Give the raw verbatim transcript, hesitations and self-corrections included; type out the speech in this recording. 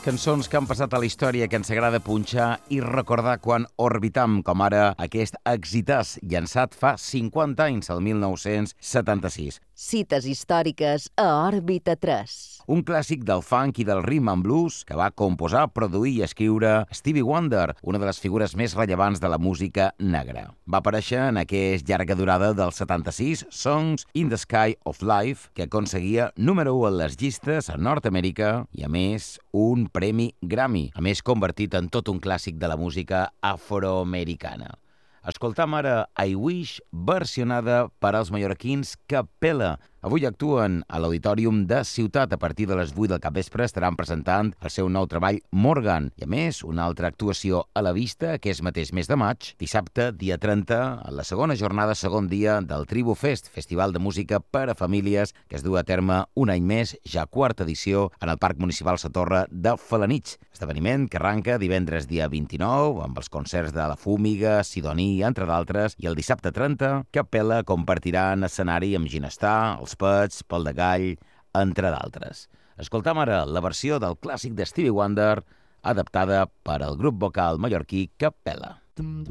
cançons que han passat a la història que ens agrada punxar i recordar quan orbitam, com ara aquest exitàs llançat fa cinquanta anys, el mil nou-cents setanta-sis. Cites històriques a Òrbita tres. Un clàssic del funk i del rhythm and blues que va composar, produir i escriure Stevie Wonder, una de les figures més rellevants de la música negra. Va aparèixer en aquest llarga durada del setanta-sis, Songs in the Sky of Life, que aconseguia número u en les llistes a Nord-Amèrica i, a més, un premi Grammy, a més convertit en tot un clàssic de la música afroamericana. Escoltam ara I Wish, versionada per als mallorquins Capella. Avui actuen a l'Auditorium de Ciutat. A partir de les vuit del capvespre estaran presentant el seu nou treball Morgan. I a més, una altra actuació a la vista aquest mateix mes de maig, dissabte, dia trenta, a la segona jornada, segon dia del Tribu Fest, festival de música per a famílies que es du a terme un any més, ja quarta edició, en el Parc Municipal Sa Torre de Felanitx. Esdeveniment que arranca divendres dia vint-i-nou, amb els concerts de La Fúmiga, Sidoní, entre d'altres, i el dissabte trenta, Capella compartirà en escenari amb Ginestar, els Pets, Pol de Gall, entre d'altres. Escoltam ara la versió del clàssic de Stevie Wonder, adaptada per al grup vocal mallorquí Capella.